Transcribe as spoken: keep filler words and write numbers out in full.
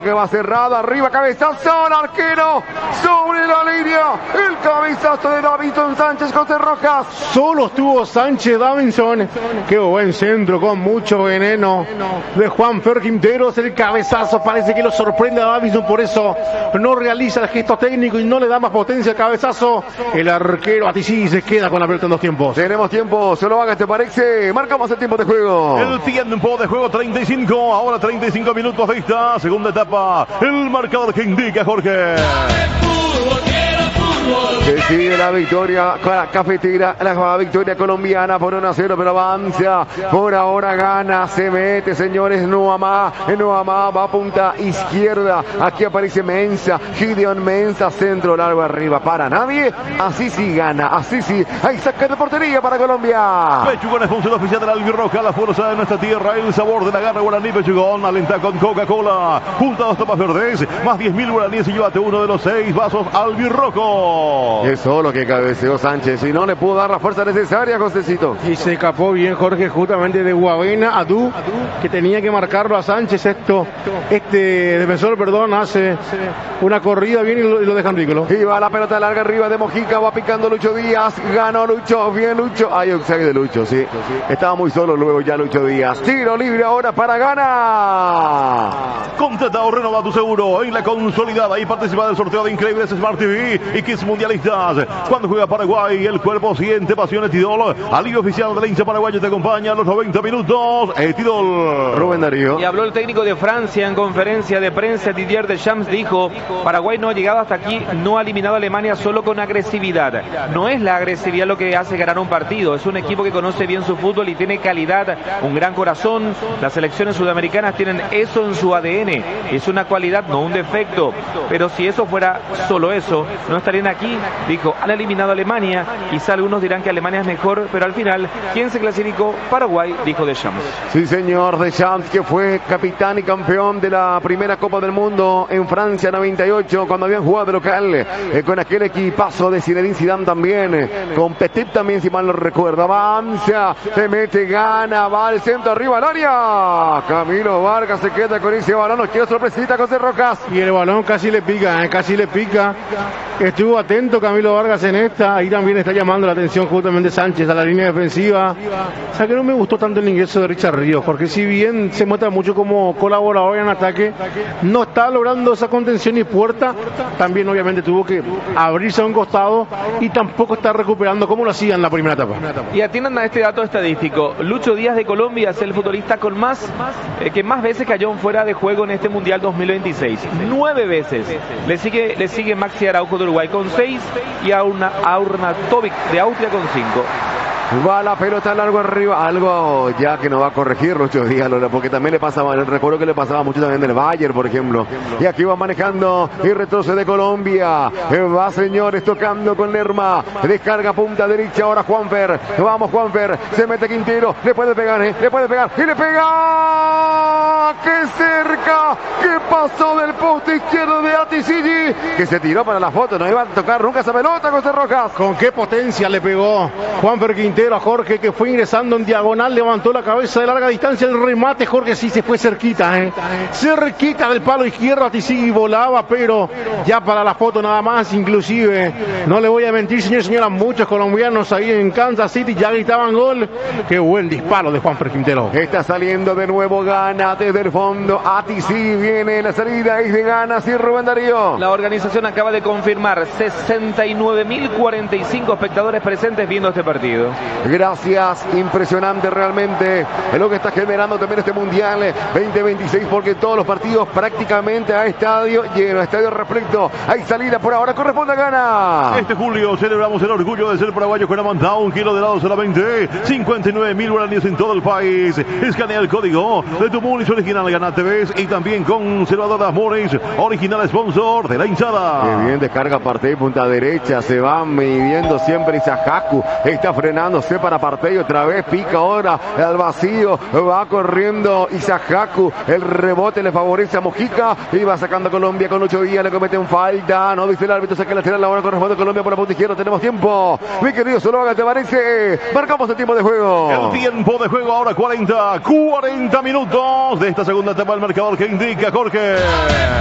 Que va cerrado, arriba, cabezazo, el arquero, sobre la línea, el cabezazo de Davinson Sánchez, José Rojas. Solo estuvo Sánchez Davinson, qué buen centro con mucho veneno de Juanfer Quinteros, el cabezazo parece que lo sorprende a Davinson, por eso no realiza el gesto técnico y no le da más potencia al cabezazo. El arquero Atici se queda con la pelota en dos tiempos. Tenemos tiempo, se lo haga, ¿te parece? Marcamos el tiempo de juego. El tiempo de juego treinta y cinco, ahora treinta y cinco minutos de esta segunda etapa. El marcador que indica Jorge. Que sigue la victoria con la cafetera, la victoria colombiana por uno a cero, pero avanza, por ahora gana, se mete, señores, Nuamá, Nuamá va a punta izquierda, aquí aparece Mensa, Gideon Mensa, centro largo arriba, para nadie, así sí gana, así sí, hay saque de portería para Colombia. Pechugón, sponsor oficial de la Albirroja, la fuerza de nuestra tierra, el sabor de la garra guaraní. Pechugón, alenta con Coca-Cola, junta dos tapas verdes, más diez mil guaraníes y llévate uno de los seis vasos Albirrojo. Eso lo que cabeceó Sánchez y no le pudo dar la fuerza necesaria, Josecito. Y se escapó bien Jorge justamente de Guavena a Du, que tenía que marcarlo a Sánchez. Esto, este defensor, perdón, hace una corrida bien y lo, y lo dejan ridículo. Y va la pelota larga arriba de Mojica, va picando Lucho Díaz, ganó Lucho, bien Lucho. Hay offside de Lucho, sí. Estaba muy solo luego ya Lucho Díaz. Tiro libre ahora para ganar. Contrata o renova tu seguro en la consolidada y participa del sorteo de increíbles Smart T V y Kits Mundialistas. Cuando juega Paraguay, el cuerpo siente pasión. Etidol, alivio oficial del hincha paraguayo, te acompaña a los noventa minutos. Etidol. Rubén Darío. Y habló el técnico de Francia en conferencia de prensa. Didier Deschamps dijo: Paraguay no ha llegado hasta aquí, no ha eliminado a Alemania solo con agresividad. No es la agresividad lo que hace ganar un partido, es un equipo que conoce bien su fútbol y tiene calidad, un gran corazón. Las selecciones sudamericanas tienen eso en su A D N, es una cualidad, no un defecto. Pero si eso fuera solo eso, no estarían aquí. Dijo, han eliminado a Alemania, quizá algunos dirán que Alemania es mejor, pero al final, ¿quién se clasificó? Paraguay, dijo Deschamps. Sí, señor, Deschamps, que fue capitán y campeón de la primera Copa del Mundo en Francia noventa y ocho, cuando habían jugado de local, eh, con aquel equipazo de Zinedine Zidane también, eh, con Petit también, si mal no recuerdo. Avanza, se mete, gana, va al centro, arriba al área. Camilo Vargas se queda con ese balón, nos quiere sorpresita, José Rojas. Y el balón casi le pica, eh, casi le pica. Estuvo atento Camilo Vargas en esta, ahí también está llamando la atención justamente Sánchez a la línea defensiva. O sea que no me gustó tanto el ingreso de Richard Ríos, porque si bien se muestra mucho como colaborador en ataque, no está logrando esa contención y Puerta también obviamente tuvo que abrirse a un costado y tampoco está recuperando como lo hacía en la primera etapa. Y atiendan a este dato estadístico: Lucho Díaz de Colombia es el futbolista con más eh, que más veces cayó fuera de juego en este Mundial dos mil veintiséis, nueve veces. Le sigue, le sigue Maxi Araujo de Uruguay con seis y Aurna, Aurnatovic de Austria con cinco. Va la pelota largo arriba, algo ya que no va a corregir Lucho Díaz, porque también le pasaba, recuerdo que le pasaba mucho también del Bayern, por ejemplo. Y aquí va manejando y retrocede Colombia. Va, señores, tocando con Lerma. Descarga punta derecha ahora Juanfer. Vamos, Juanfer. Se mete Quintero. Le puede pegar, ¿eh? Le puede pegar. Y le pega. ¡Qué cerca! ¿Qué pasó del poste izquierdo de Atici? Que se tiró para la foto. No iba a tocar nunca esa pelota, José Rojas. Con qué potencia le pegó Juanfer Quintero a Jorge, que fue ingresando en diagonal, levantó la cabeza de larga distancia, el remate, Jorge sí se fue cerquita, ¿eh? cerquita del palo izquierdo, Atici volaba, pero ya para la foto nada más. Inclusive, no le voy a mentir, señor y señora, muchos colombianos ahí en Kansas City ya gritaban gol. Qué buen disparo de Juanfer Quintero. Está saliendo de nuevo Gana desde el fondo, Atici viene la salida, es de Gana, sí, Rubén Darío. La organización acaba de confirmar sesenta y nueve mil cuarenta y cinco espectadores presentes viendo este partido. Gracias, impresionante realmente es lo que está generando también este Mundial veinte veintiséis, porque todos los partidos prácticamente a estadio lleno, a estadio repleto. Hay salida por ahora, corresponde a Gana. Este julio celebramos el orgullo de ser paraguayo con Amantá, un kilo de helado solamente cincuenta y nueve mil guaraníes en todo el país. Escanea el código de tu Munis original Gana T V y también conservadoras Munis, original sponsor de la hinchada. Qué bien, descarga parte y punta derecha, se va midiendo siempre Isahaku, está frenando para Partey, otra vez pica ahora al vacío, va corriendo Isahaku, el rebote le favorece a Mojica y va sacando Colombia con ocho días, le cometen falta, no dice el árbitro, saca lateral, la hora corresponde a Colombia por la punta izquierda. Tenemos tiempo, mi querido Zuluaga, ¿te parece? Marcamos el tiempo de juego. El tiempo de juego ahora cuarenta, cuarenta minutos de esta segunda etapa del marcador que indica Jorge.